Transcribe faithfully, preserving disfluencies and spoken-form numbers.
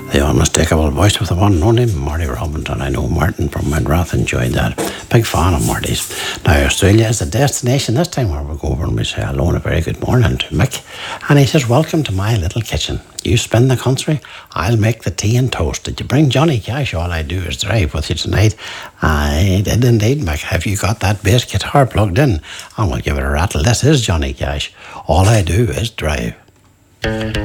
The unmistakable voice of the one and only Marty Robbins, and I know Martin from Madrath enjoyed that. Big fan of Marty's. Now, Australia is the destination this time where we'll go over and we say hello and a very good morning to Mick. And he says, welcome to my little kitchen. You spin the country, I'll make the tea and toast. Did you bring Johnny Cash? All I do is drive with you tonight. I did indeed, Mick. Have you got that bass guitar plugged in? And we'll give it a rattle. This is Johnny Cash. All I do is drive.